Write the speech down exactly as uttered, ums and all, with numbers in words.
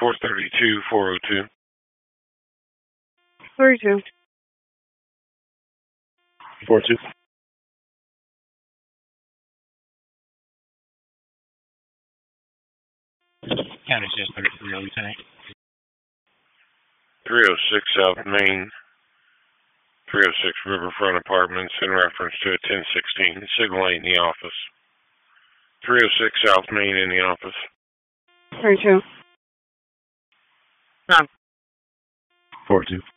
four thirty-two, four oh two. thirty-two. four two. County just thirty-three, Lieutenant. three oh six South Main. three oh six Riverfront Apartments in reference to a ten sixteen. Signal eight in the office. three oh six South Main in the office. thirty-two. None. four two.